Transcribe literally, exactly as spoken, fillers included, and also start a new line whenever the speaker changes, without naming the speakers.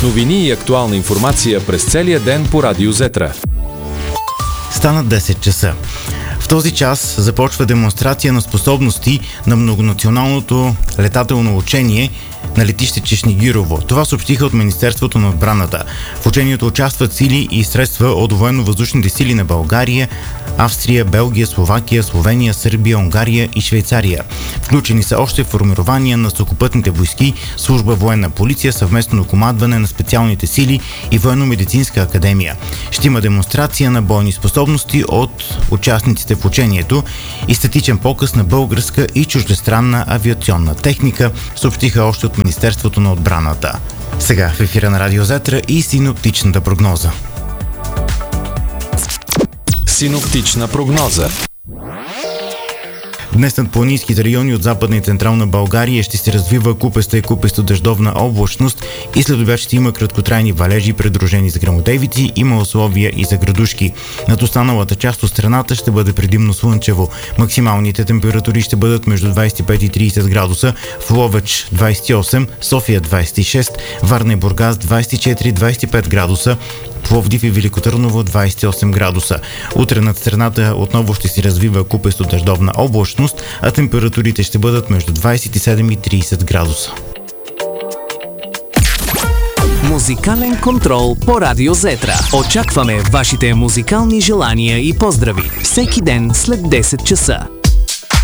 Новини и актуална информация през целия ден по Радио Зетра.
Стана десет часа. В този час започва демонстрация на способности на многонационалното летателно учение на летище Чешнигирово. Това съобщиха от Министерството на отбраната. В учението участват сили и средства от военно-въздушните сили на България, Австрия, Белгия, Словакия, Словения, Сърбия, Унгария и Швейцария. Включени са още формирования на сухопътните войски, служба военна полиция, съвместно командване на специалните сили и военно-медицинска академия. Ще има демонстрация на бойни способности от участниците в учението и статичен показ на българска и чуждестранна авиационна техника, съобщиха още от Министерството на отбраната. Сега в ефира на Радио Зетра и синоптичната прогноза.
Синоптична прогноза.
Днес над планинските райони от Западна и Централна България ще се развива купеста и купесто-дъждовна облачност и след обяд ще има краткотрайни валежи, придружени с гръмотевици, има условия и за градушки. Над останалата част от страната ще бъде предимно слънчево. Максималните температури ще бъдат между двадесет и пет и тридесет градуса, в Ловеч двадесет и осем, София двадесет и шест, Варна и Бургас двадесет и четири - двадесет и пет градуса, Пловдив и Велико Търново двадесет и осем градуса. Утре над страната отново ще се развива купесто-дъждовна облачност, а температурите ще бъдат между двадесет и седем и тридесет градуса.
Музикален контрол по Радио Зетра. Очакваме вашите музикални желания и поздрави всеки ден след десет часа.